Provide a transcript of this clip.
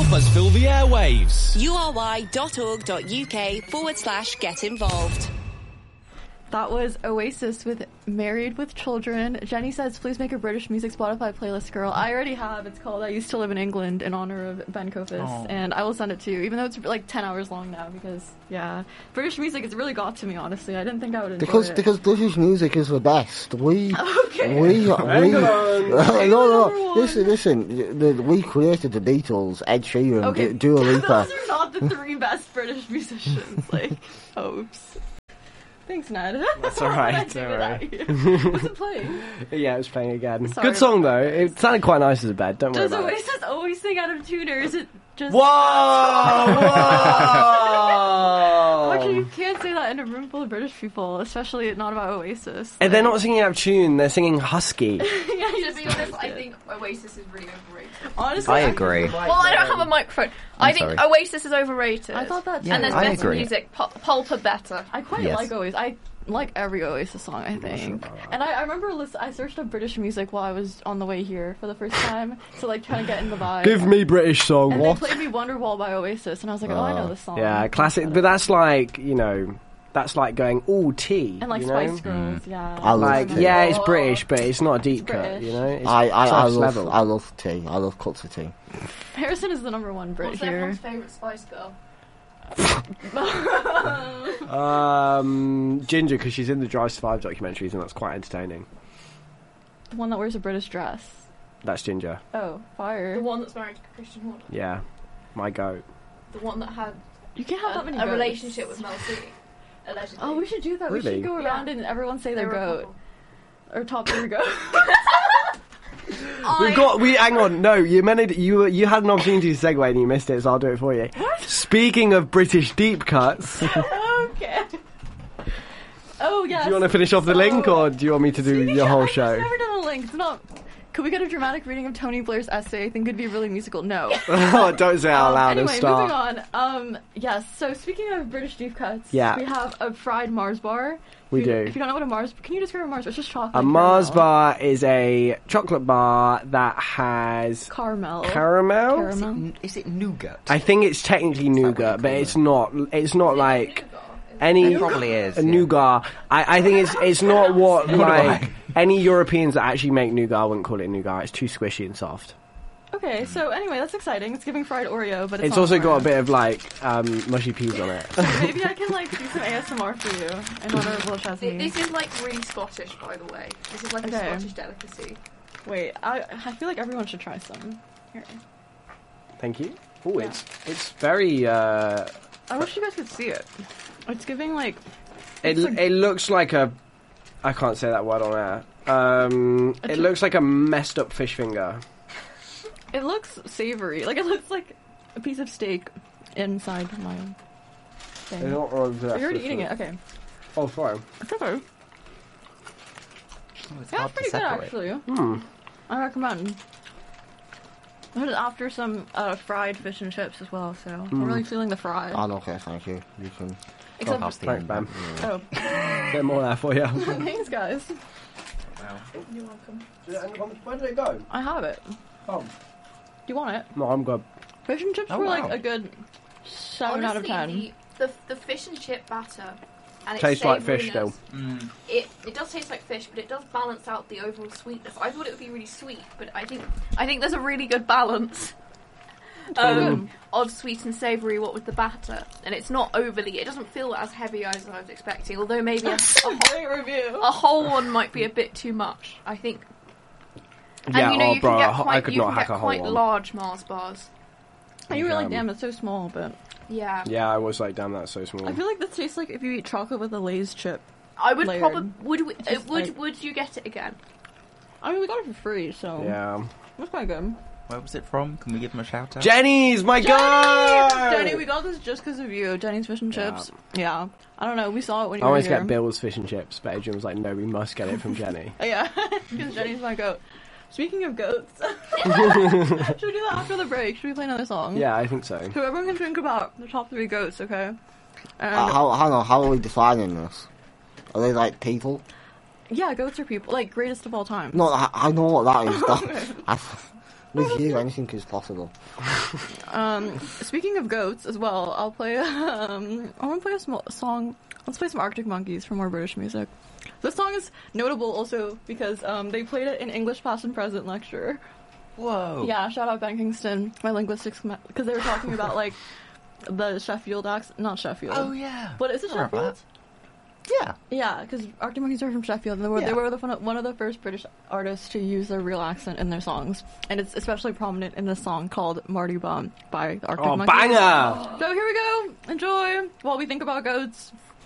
Help us fill the airwaves. uri.org.uk/get involved. That was Oasis with Married with Children. Jenny says, please make a British music Spotify playlist, girl. I already have. It's called I Used to Live in England in honor of Ben Kofis. And I will send it to you, even though it's like 10 hours long now because, yeah. British music has really got to me, honestly. I didn't think I would enjoy it. Because British music is the best. Okay. Listen. We created the Beatles, Ed Sheeran, Dua Lipa. Those are not the three best British musicians. Like, oops. Thanks, Ned. That's alright, don't worry. Was it playing? Yeah, it was playing again. Sorry Good song, about though. It sounded quite nice as a bed, don't worry Does about it. Oasis always sing out of tune, or is it just... Whoa! Actually, you can't say that in a room full of British people, especially not about Oasis. And they're not singing out of tune, they're singing husky. Yeah, To be honest, I think Oasis is really overrated. Honestly, I agree. Well, I don't have a microphone. I think sorry. Oasis is overrated. I thought that too. And there's I better agree. music. Pulp are better. I quite Yes. like Oasis. I like every Oasis song, I think. And I remember I searched up British music while I was on the way here for the first time to like try to get in the vibe. Give me British song, and what? they played me Wonderwall by Oasis, and I was like, oh, I know this song. Yeah, classic. But that's like, you know, that's like going, ooh, tea. And like you Spice know? Girls, yeah. I love Like, tea. yeah, it's British, but it's not a deep cut, British. you know? It's I surface level. love tea. I love cups of tea. Harrison is the number one Brit What's here. everyone's favourite Spice Girl? Ginger, because she's in the Drive to Survive documentaries, and that's quite entertaining. The one that wears a British dress. That's Ginger. Oh, fire. The one that's married to Christian Horner. Yeah. My goat. The one that had You can't have that many a goats. relationship with Mel C. Allegedly. Oh, we should do that. We Really? should go around and everyone say their They were a goat. couple. Or top 3 goat. Hang on, no, you had an opportunity to segue and you missed it, so I'll do it for you. Speaking of British deep cuts, do Okay. Oh, yes. you want to finish off the link, or do you want me to do your whole show? I've never done a link. It's not... Could we get a dramatic reading of Tony Blair's essay? I think it'd be really musical. No. Oh, don't say it out loud and Anyway, start. moving on. Yes, so speaking of British deep cuts, Yeah. we have a fried Mars bar. We do. If you don't know what a Mars... Can you describe a Mars bar? It's just chocolate. A Mars bar is a chocolate bar that has Caramel. caramel. Is it nougat? I think it's technically nougat, but it's not. It's not like any. It probably is, a yeah. nougat. I think it's not what like any Europeans that actually make nougat wouldn't call it nougat. It's too squishy and soft. Okay, so anyway, that's exciting. It's giving fried Oreo, but it's It's not also got a fried. bit of like mushy peas on it. Maybe I can like do some ASMR for you in honor of Will Chesney. This is like really Scottish, by the way. This is like Okay. a Scottish delicacy. Wait, I feel like everyone should try some. Here. Thank you. Oh, it's very. I wish you guys could see it. It's giving like... It looks like a. I can't say that word on air. It looks like a messed up fish finger. It looks savory. Like, it looks like a piece of steak inside my thing. It's not You're already eating it, okay. Oh, sorry. It's okay. It's Yeah, hard it's to pretty good, separate. actually. Hmm. I recommend. This is after some fried fish and chips as well, so I'm really feeling the fry. I'm okay, thank you. You can... Except, Pass the Thanks, end. Ben. oh, Bit more there for you. thanks, guys. You're welcome. Where did it go? I have it. Oh. Do you want it? No, I'm good. Fish and chips Oh, were wow. like a good 7 out of 10. Honestly, the fish and chip batter and its Tastes like fish savouriness, still. It does taste like fish, but it does balance out the overall sweetness. I thought it would be really sweet, but I think there's a really good balance of sweet and savoury. What with the batter, and it's not overly. It doesn't feel as heavy as I was expecting. Although maybe Great review. a whole one might be a bit too much. I think. Yeah, And you know, you bro, can get I quite, could you not can hack get a whole quite one. large Mars bars. And you were like, damn, it's so small, but Yeah. Yeah, I was like, damn, that's so small. I feel like this tastes like if you eat chocolate with a Lay's chip. I would Layered. probably Just like- would you get it again? I mean, we got it for free, so Yeah. it was quite good. Where was it from? Can we give them a shout out? Jenny's, my god! Jenny, we got this just because of you. Jenny's fish and chips. Yeah. I don't know. We saw it when you I were always here. get Bill's fish and chips, but Adrian was like, no, we must get it from Jenny. Yeah, because Jenny's my goat. Speaking of goats, should we do that after the break? Should we play another song? Yeah, I think so. So everyone can think about the top 3 goats, okay? And How are we defining this? Are they like people? yeah, goats are people. Like, greatest of all time. No, I know what that is. With you, anything is possible. Speaking of goats as well, I'll play. I want to play a small song. Let's play some Arctic Monkeys for more British music. This song is notable also because they played it in English past and present lecture. Whoa. Yeah, shout out Ben Kingston, my linguistics, because they were talking about like the Sheffield accent, not Sheffield. Oh, yeah. But is it I remember Sheffield? that. Yeah. Yeah, because Arctic Monkeys are from Sheffield, and they were one of the first British artists to use their real accent in their songs, and it's especially prominent in this song called "Marty Bum" by the Arctic Monkeys. Banger! So here we go. Enjoy while we think about goats.